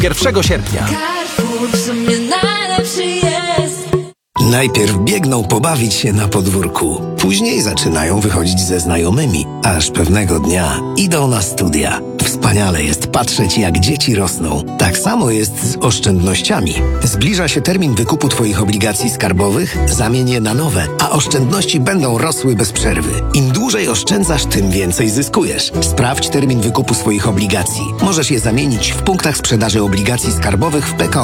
1 sierpnia. Carrefour w sumie najlepszy jest. Najpierw biegną pobawić się na podwórku, później zaczynają wychodzić ze znajomymi, aż pewnego dnia idą na studia. Wspaniale jest patrzeć, jak dzieci rosną. Tak samo jest z oszczędnościami. Zbliża się termin wykupu Twoich obligacji skarbowych, zamień je na nowe, a oszczędności będą rosły bez przerwy. Im dłużej oszczędzasz, tym więcej zyskujesz. Sprawdź termin wykupu swoich obligacji. Możesz je zamienić w punktach sprzedaży obligacji skarbowych w PKO